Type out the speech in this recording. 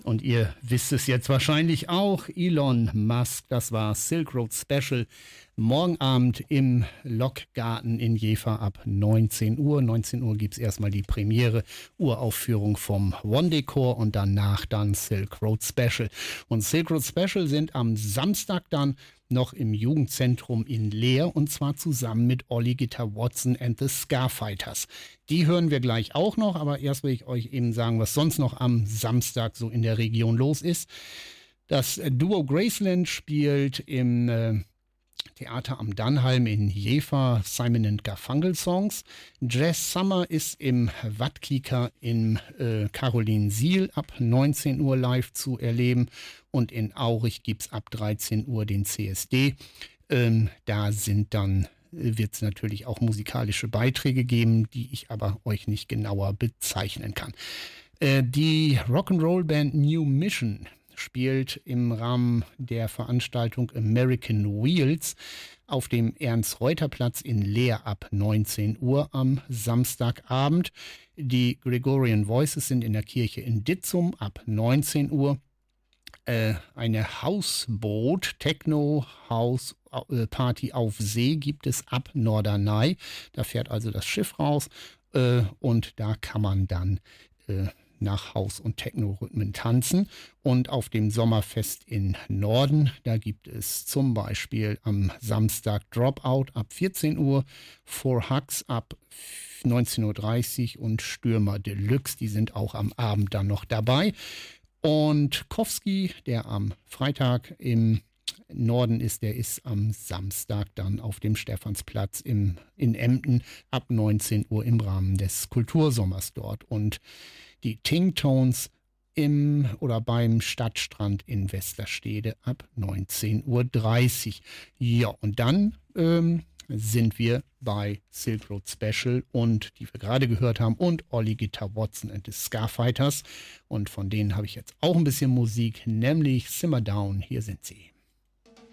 Und ihr wisst es jetzt wahrscheinlich auch, Elon Musk, das war Silk Road Special, morgen Abend im Lokgarten in Jever ab 19 Uhr. 19 Uhr gibt es erstmal die Premiere, Uraufführung vom One Decor und danach dann Silk Road Special. Und Silk Road Special sind am Samstag dann noch im Jugendzentrum in Leer und zwar zusammen mit Olli Gitter Watson and the Scarfighters. Die hören wir gleich auch noch, aber erst will ich euch eben sagen, was sonst noch am Samstag so in der Region los ist. Das Duo Graceland spielt im Theater am Dannheim in Jever Simon & Garfunkel Songs. Jazz Summer ist im Wattkieker in Carolinsiel ab 19 Uhr live zu erleben. Und in Aurich gibt es ab 13 Uhr den CSD. Da wird es natürlich auch musikalische Beiträge geben, die ich aber euch nicht genauer bezeichnen kann. Die Rock'n'Roll-Band New Mission spielt im Rahmen der Veranstaltung American Wheels auf dem Ernst-Reuter-Platz in Leer ab 19 Uhr am Samstagabend. Die Gregorian Voices sind in der Kirche in Ditzum ab 19 Uhr. Eine Hausboot-Techno-House-Party auf See gibt es ab Norderney. Da fährt also das Schiff raus und da kann man dann nach Haus- und Techno-Rhythmen tanzen. Und auf dem Sommerfest in Norden, da gibt es zum Beispiel am Samstag Dropout ab 14 Uhr, Four Hugs ab 19.30 Uhr und Stürmer Deluxe, die sind auch am Abend dann noch dabei. Und Kowski, der am Freitag im Norden ist, der ist am Samstag dann auf dem Stephansplatz in Emden ab 19 Uhr im Rahmen des Kultursommers dort. Und die Tingtones beim Stadtstrand in Westerstede ab 19.30 Uhr. Ja, und dann sind wir bei Silk Road Special und die wir gerade gehört haben und Olli Gitter Watson and the Scarfighters. Und von denen habe ich jetzt auch ein bisschen Musik, nämlich Simmer Down. Hier sind sie.